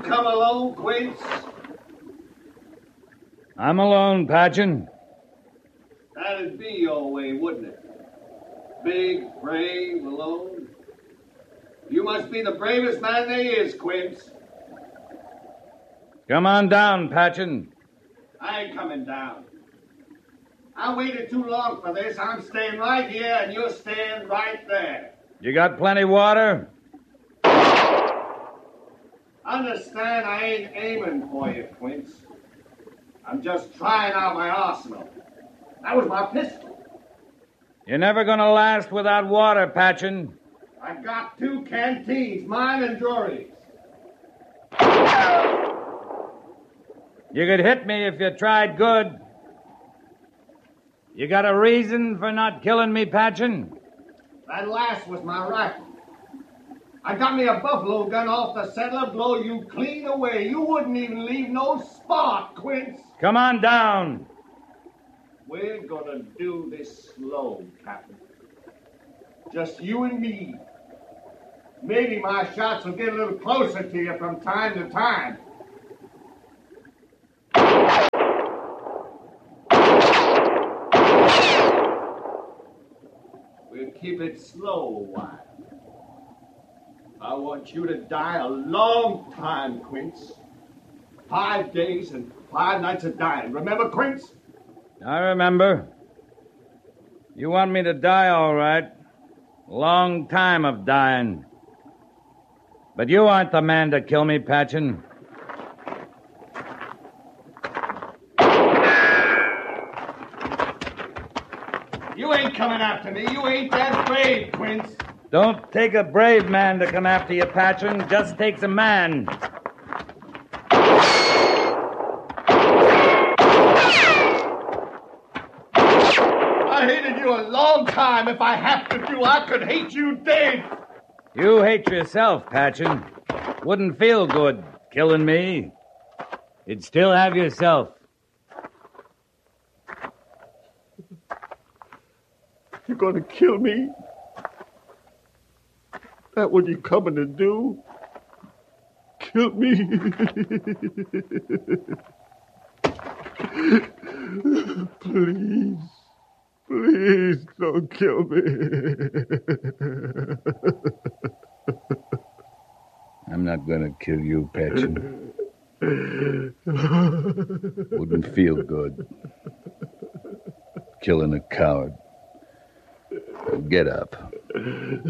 come alone, Quince? I'm alone, Patchen. That'd be your way, wouldn't it? Big, brave, alone. You must be the bravest man there is, Quince. Come on down, Patchen. I ain't coming down. I waited too long for this. I'm staying right here, and you're staying right there. You got plenty water? Understand, I ain't aiming for you, Quince. I'm just trying out my arsenal. That was my pistol. You're never gonna last without water, Patchen. I got 2 canteens, mine and Drury's. You could hit me if you tried good. You got a reason for not killing me, Patchen? That last was my rifle. I got me a buffalo gun off the settler, blow you clean away. You wouldn't even leave no spot, Quince. Come on down. We're gonna do this slow, Captain. Just you and me. Maybe my shots will get a little closer to you from time to time. We'll keep it slow a while. I want you to die a long time, Quince. 5 days and 5 nights of dying. Remember, Quince? I remember. You want me to die, all right. Long time of dying. But you aren't the man to kill me, Patchen. You ain't coming after me. You ain't that brave, Quince. Don't take a brave man to come after you, Patchen. Just takes a man. I hated you a long time. If I have to do, I could hate you dead. You hate yourself, Patchen. Wouldn't feel good killing me. You'd still have yourself. You're gonna kill me? That what you coming to do? Kill me? Please. Please don't kill me. I'm not gonna kill you, Patchen. Wouldn't feel good. Killing a coward. Get up.